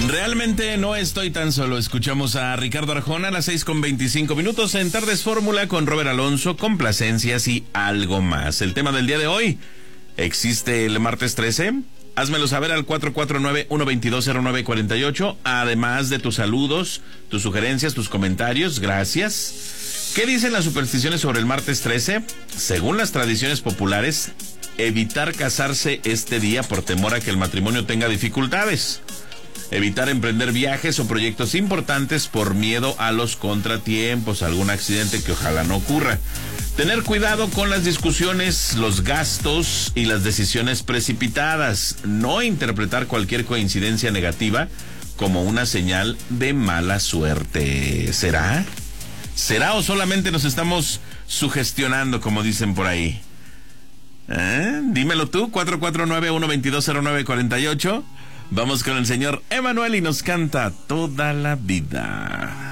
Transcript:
Realmente no estoy tan solo. Escuchamos a Ricardo Arjona a las 6:25 en Tardes Fórmula con Robert Alonso, complacencias y algo más. El tema del día de hoy: ¿existe el martes 13? Házmelo saber al 449-122-0948, además de tus saludos, tus sugerencias, tus comentarios. Gracias. ¿Qué dicen las supersticiones sobre el martes 13? Según las tradiciones populares, evitar casarse este día por temor a que el matrimonio tenga dificultades. Evitar emprender viajes o proyectos importantes por miedo a los contratiempos, algún accidente que ojalá no ocurra. Tener cuidado con las discusiones, los gastos y las decisiones precipitadas. No interpretar cualquier coincidencia negativa como una señal de mala suerte. ¿Será? ¿Será o solamente nos estamos sugestionando, como dicen por ahí? Dímelo tú, 449-122-0948. Vamos con el señor Emanuel y nos canta Toda la Vida.